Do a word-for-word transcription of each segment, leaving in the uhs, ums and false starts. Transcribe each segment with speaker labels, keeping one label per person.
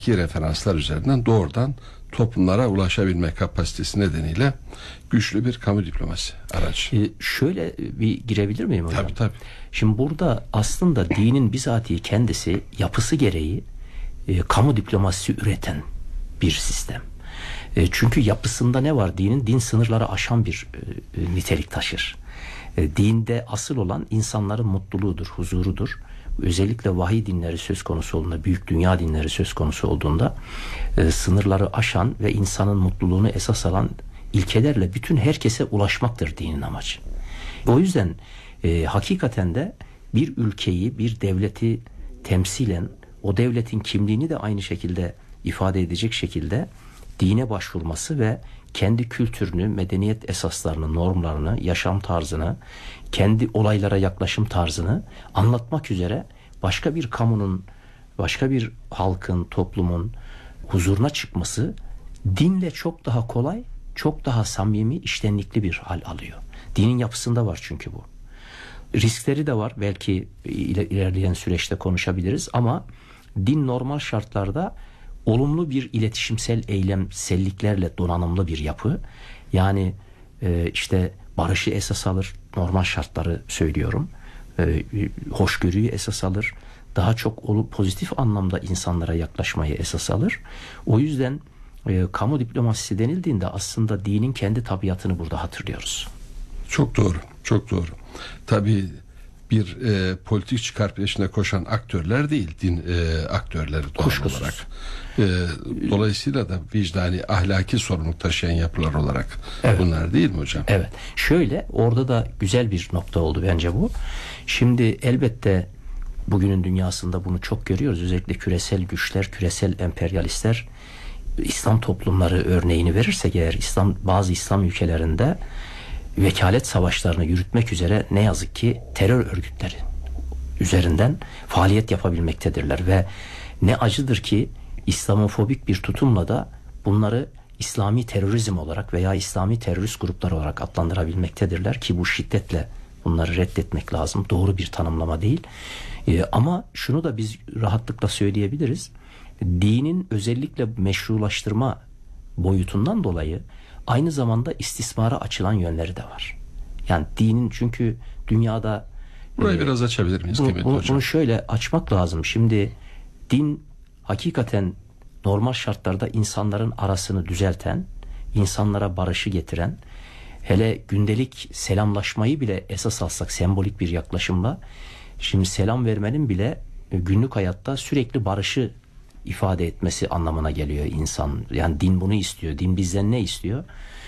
Speaker 1: ki referanslar üzerinden doğrudan toplumlara ulaşabilme kapasitesi nedeniyle güçlü bir kamu diplomasi aracı.
Speaker 2: Ee, şöyle bir girebilir miyim hocam?
Speaker 1: Tabii tabii.
Speaker 2: Şimdi burada aslında dinin bizatihi kendisi yapısı gereği e, kamu diplomasisi üreten bir sistem. E, çünkü yapısında ne var dinin? Din sınırları aşan bir e, e, nitelik taşır. E, dinde asıl olan insanların mutluluğudur, huzurudur. Özellikle vahiy dinleri söz konusu olduğunda, büyük dünya dinleri söz konusu olduğunda e, sınırları aşan ve insanın mutluluğunu esas alan ilkelerle bütün herkese ulaşmaktır dinin amacı. O yüzden e, hakikaten de bir ülkeyi, bir devleti temsilen o devletin kimliğini de aynı şekilde ifade edecek şekilde dine başvurması ve kendi kültürünü, medeniyet esaslarını, normlarını, yaşam tarzını, kendi olaylara yaklaşım tarzını anlatmak üzere başka bir kamunun, başka bir halkın, toplumun huzuruna çıkması dinle çok daha kolay, çok daha samimi, içtenlikli bir hal alıyor. Dinin yapısında var çünkü bu. Riskleri de var. Belki ilerleyen süreçte konuşabiliriz ama din normal şartlarda olumlu bir iletişimsel eylemselliklerle donanımlı bir yapı. Yani e, işte barışı esas alır, normal şartları söylüyorum. E, hoşgörüyü esas alır. Daha çok olup pozitif anlamda insanlara yaklaşmayı esas alır. O yüzden e, kamu diplomasisi denildiğinde aslında dinin kendi tabiatını burada hatırlıyoruz.
Speaker 1: Çok doğru, çok doğru. Tabii bir e, politik çıkar peşine koşan aktörler değil, din e, aktörleri doğal
Speaker 2: Kuşkusuz.
Speaker 1: olarak. E, dolayısıyla da vicdani, ahlaki sorumluluk taşıyan yapılar olarak
Speaker 2: Evet.
Speaker 1: bunlar değil mi hocam?
Speaker 2: Evet. Şöyle orada da güzel bir nokta oldu bence bu. Şimdi elbette bugünün dünyasında bunu çok görüyoruz. Özellikle küresel güçler, küresel emperyalistler İslam toplumları örneğini verirsek eğer İslam bazı İslam ülkelerinde vekalet savaşlarını yürütmek üzere ne yazık ki terör örgütleri üzerinden faaliyet yapabilmektedirler ve ne acıdır ki İslamofobik bir tutumla da bunları İslami terörizm olarak veya İslami terörist gruplar olarak adlandırabilmektedirler ki bu şiddetle bunları reddetmek lazım. Doğru bir tanımlama değil. Ee, ama şunu da biz rahatlıkla söyleyebiliriz. Dinin özellikle meşrulaştırma boyutundan dolayı aynı zamanda istismara açılan yönleri de var. Yani dinin çünkü dünyada
Speaker 1: burayı
Speaker 2: e,
Speaker 1: biraz açabilir miyiz
Speaker 2: bunu,
Speaker 1: kıymetli
Speaker 2: bunu,
Speaker 1: hocam?
Speaker 2: bunu şöyle açmak lazım. Şimdi din hakikaten normal şartlarda insanların arasını düzelten, insanlara barışı getiren, hele gündelik selamlaşmayı bile esas alsak sembolik bir yaklaşımla, şimdi selam vermenin bile günlük hayatta sürekli barışı ifade etmesi anlamına geliyor insan. Yani din bunu istiyor. Din bizden ne istiyor?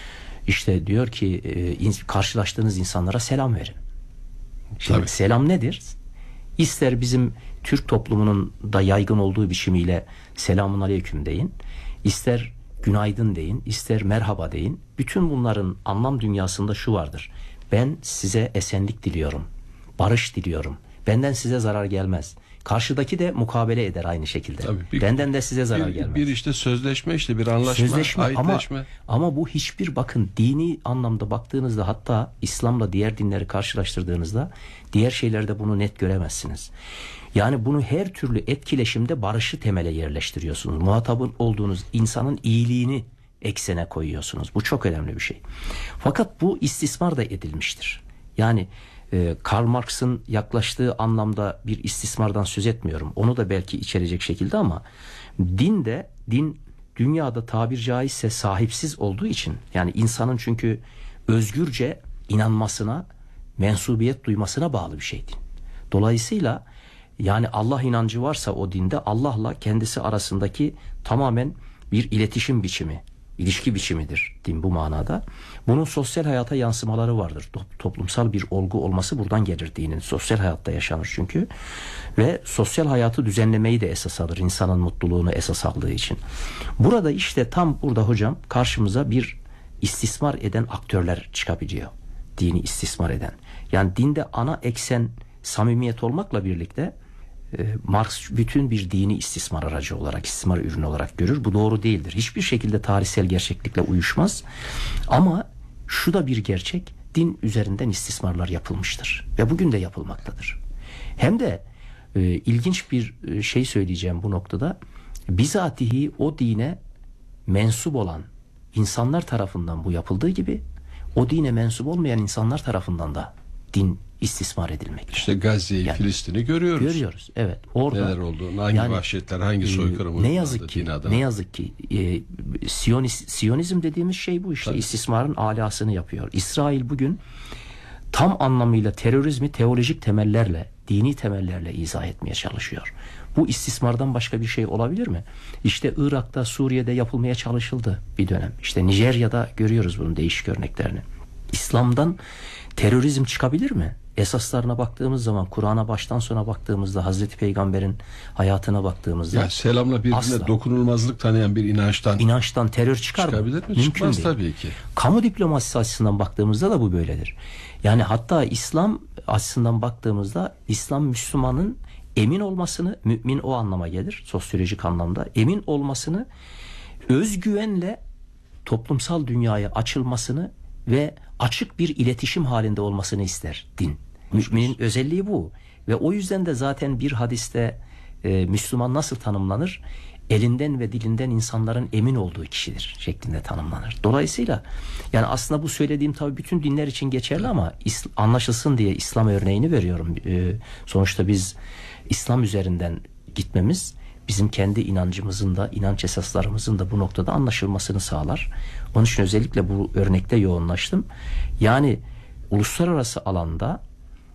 Speaker 2: İşte diyor ki e, karşılaştığınız insanlara selam verin. Şimdi
Speaker 1: Tabii.
Speaker 2: selam nedir? İster bizim Türk toplumunun da yaygın olduğu biçimiyle selamun aleyküm deyin, ister günaydın deyin, ister merhaba deyin. Bütün bunların anlam dünyasında şu vardır. Ben size esenlik diliyorum, barış diliyorum. Benden size zarar gelmez. Karşıdaki de mukabele eder aynı şekilde.
Speaker 1: Tabii, bir,
Speaker 2: Benden de size zarar
Speaker 1: bir,
Speaker 2: gelmez.
Speaker 1: Bir işte sözleşme, işte bir anlaşma,
Speaker 2: Sözleşme ama,
Speaker 1: ahitleşme.
Speaker 2: ama bu hiçbir bakın dini anlamda baktığınızda, hatta İslam'la diğer dinleri karşılaştırdığınızda diğer şeylerde bunu net göremezsiniz. Yani bunu her türlü etkileşimde barışı temele yerleştiriyorsunuz. Muhatabın olduğunuz insanın iyiliğini eksene koyuyorsunuz. Bu çok önemli bir şey. Fakat bu istismar da edilmiştir. Yani e, Karl Marx'ın yaklaştığı anlamda bir istismardan söz etmiyorum. Onu da belki içerecek şekilde ama din de din dünyada tabir caizse sahipsiz olduğu için, yani insanın çünkü özgürce inanmasına, mensubiyet duymasına bağlı bir şey din. Dolayısıyla yani Allah inancı varsa o dinde Allah'la kendisi arasındaki tamamen bir iletişim biçimi, ilişki biçimidir din bu manada. Bunun sosyal hayata yansımaları vardır. Toplumsal bir olgu olması buradan gelir dinin. Sosyal hayatta yaşanır çünkü. Ve sosyal hayatı düzenlemeyi de esas alır. İnsanın mutluluğunu esas aldığı için. Burada işte tam burada hocam karşımıza bir istismar eden aktörler çıkabiliyor. Dini istismar eden. Yani dinde ana eksen samimiyet olmakla birlikte Marx bütün bir dini istismar aracı olarak, istismar ürünü olarak görür. Bu doğru değildir. Hiçbir şekilde tarihsel gerçeklikle uyuşmaz. Ama şu da bir gerçek, din üzerinden istismarlar yapılmıştır. Ve bugün de yapılmaktadır. Hem de e, ilginç bir şey söyleyeceğim bu noktada. bizatihi o dine mensup olan insanlar tarafından bu yapıldığı gibi o dine mensup olmayan insanlar tarafından da din istismar edilmekte.
Speaker 1: İşte Gazze'yi, yani, Filistin'i görüyoruz.
Speaker 2: Görüyoruz. Evet. Orada
Speaker 1: neler olduğunu, hangi yani, vahşetler, hangi soykırım
Speaker 2: e, ne yazık ki ne yazık ki e, Siyoniz, Siyonizm dediğimiz şey bu işte. Tabii. İstismarın alasını yapıyor. İsrail bugün tam anlamıyla terörizmi teolojik temellerle, dini temellerle izah etmeye çalışıyor. Bu istismardan başka bir şey olabilir mi? İşte Irak'ta, Suriye'de yapılmaya çalışıldı bir dönem. İşte Nijerya'da görüyoruz bunun değişik örneklerini. İslam'dan terörizm çıkabilir mi? Esaslarına baktığımız zaman, Kur'an'a baştan sona baktığımızda, Hazreti Peygamber'in hayatına baktığımızda,
Speaker 1: ya selamla birbirine asla, dokunulmazlık tanıyan bir inançtan
Speaker 2: inançtan terör çıkar mı?
Speaker 1: Çıkabilir mi? Mümkün Çıkmaz değil. Tabii ki.
Speaker 2: Kamu diplomasisi açısından baktığımızda da bu böyledir. Yani hatta İslam açısından baktığımızda İslam Müslümanın emin olmasını, mümin o anlama gelir sosyolojik anlamda, emin olmasını, özgüvenle toplumsal dünyaya açılmasını ve açık bir iletişim halinde olmasını ister din. Müminin özelliği bu. Ve o yüzden de zaten bir hadiste e, Müslüman nasıl tanımlanır? Elinden ve dilinden insanların emin olduğu kişidir şeklinde tanımlanır. Dolayısıyla yani aslında bu söylediğim tabii bütün dinler için geçerli ama is, anlaşılsın diye İslam örneğini veriyorum. E, sonuçta biz İslam üzerinden gitmemiz bizim kendi inancımızın da, inanç esaslarımızın da bu noktada anlaşılmasını sağlar. Onun için özellikle bu örnekte yoğunlaştım. Yani uluslararası alanda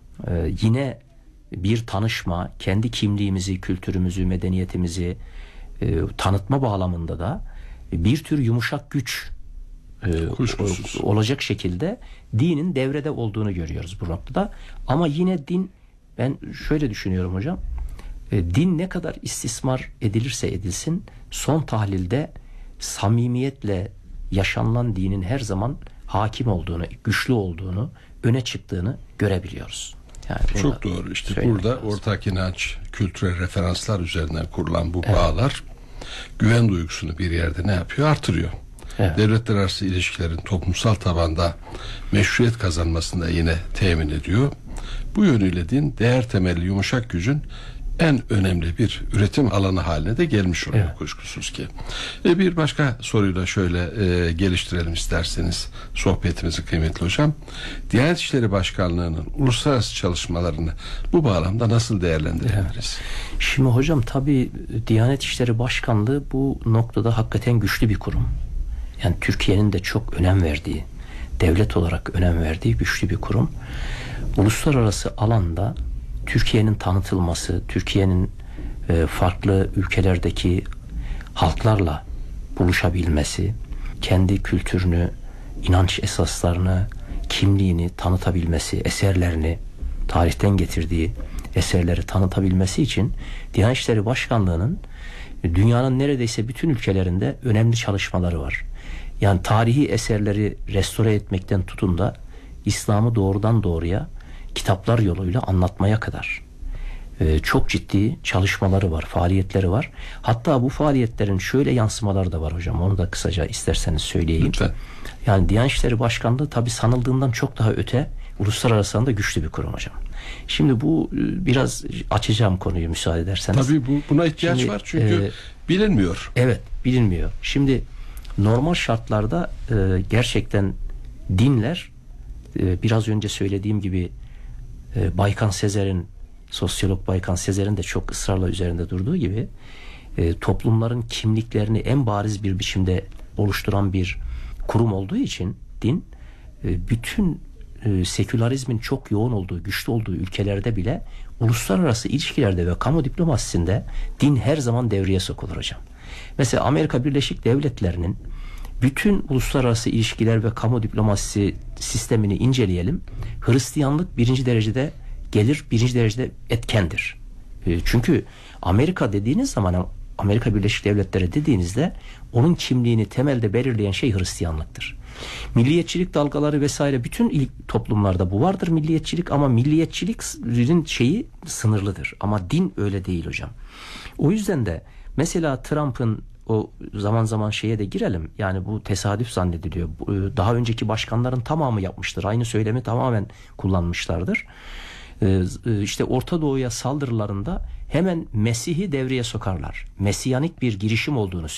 Speaker 2: e, yine bir tanışma, kendi kimliğimizi, kültürümüzü, medeniyetimizi e, tanıtma bağlamında da bir tür yumuşak güç e, olacak şekilde dinin devrede olduğunu görüyoruz bu noktada. Ama yine din, ben şöyle düşünüyorum hocam, e, din ne kadar istismar edilirse edilsin, son tahlilde samimiyetle yaşanılan dinin her zaman hakim olduğunu, güçlü olduğunu, öne çıktığını görebiliyoruz. Yani
Speaker 1: çok doğru. İşte burada lazım. Ortak inanç, kültürel referanslar üzerinden kurulan bu evet. bağlar güven duygusunu bir yerde ne yapıyor? Artırıyor. Evet. Devletler arası ilişkilerin toplumsal tabanda meşruiyet kazanmasını da yine temin ediyor. Bu yönüyle din değer temelli yumuşak gücün en önemli bir üretim alanı haline de gelmiş oluyor evet. kuşkusuz ki. E bir başka soruyla şöyle e, geliştirelim isterseniz sohbetimizi kıymetli hocam. Diyanet İşleri Başkanlığı'nın uluslararası çalışmalarını bu bağlamda nasıl değerlendirebiliriz? Evet.
Speaker 2: Şimdi hocam tabii Diyanet İşleri Başkanlığı bu noktada hakikaten güçlü bir kurum. Yani Türkiye'nin de çok önem verdiği, devlet olarak önem verdiği güçlü bir kurum. Uluslararası alanda Türkiye'nin tanıtılması, Türkiye'nin e, farklı ülkelerdeki halklarla buluşabilmesi, kendi kültürünü, inanç esaslarını, kimliğini tanıtabilmesi, eserlerini, tarihten getirdiği eserleri tanıtabilmesi için Diyanet İşleri Başkanlığı'nın dünyanın neredeyse bütün ülkelerinde önemli çalışmaları var. Yani tarihi eserleri restore etmekten tutun da İslam'ı doğrudan doğruya kitaplar yoluyla anlatmaya kadar ee, çok ciddi çalışmaları var, faaliyetleri var. Hatta bu faaliyetlerin şöyle yansımaları da var hocam. Onu da kısaca isterseniz söyleyeyim.
Speaker 1: Lütfen.
Speaker 2: Yani Diyanet İşleri Başkanlığı tabii sanıldığından çok daha öte, uluslararası alanda güçlü bir kurum hocam. Şimdi bu biraz açacağım konuyu müsaade ederseniz.
Speaker 1: Tabii bu, buna ihtiyaç Şimdi, var çünkü e, bilinmiyor.
Speaker 2: Evet, bilinmiyor. Şimdi normal şartlarda e, gerçekten dinler e, biraz önce söylediğim gibi e, Baykan Sezer'in, sosyolog Baykan Sezer'in de çok ısrarla üzerinde durduğu gibi e, toplumların kimliklerini en bariz bir biçimde oluşturan bir kurum olduğu için din e, bütün e, sekülerizmin çok yoğun olduğu, güçlü olduğu ülkelerde bile uluslararası ilişkilerde ve kamu diplomasisinde din her zaman devreye sokulur hocam. Mesela Amerika Birleşik Devletleri'nin bütün uluslararası ilişkiler ve kamu diplomasisi sistemini inceleyelim. Hristiyanlık birinci derecede gelir, birinci derecede etkendir. E, çünkü Amerika dediğiniz zaman, Amerika Birleşik Devletleri dediğinizde onun kimliğini temelde belirleyen şey Hristiyanlıktır. Milliyetçilik dalgaları vesaire bütün ilk toplumlarda bu vardır, milliyetçilik, ama milliyetçiliğin şeyi sınırlıdır. Ama din öyle değil hocam. O yüzden de mesela Trump'ın o zaman zaman şeye de girelim. Yani bu tesadüf zannediliyor. Daha önceki başkanların tamamı yapmıştır. Aynı söylemi tamamen kullanmışlardır. E, işte Orta Doğu'ya saldırılarında hemen Mesih'i devreye sokarlar. Mesiyanik bir girişim olduğunu